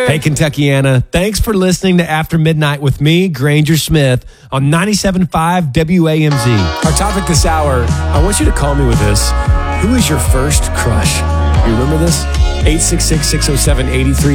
Hey, Kentuckiana, thanks for listening to After Midnight with me, Granger Smith, on 97.5 WAMZ. Our topic this hour, I want you to call me with this. Who is your first crush? You remember this? 866-607-83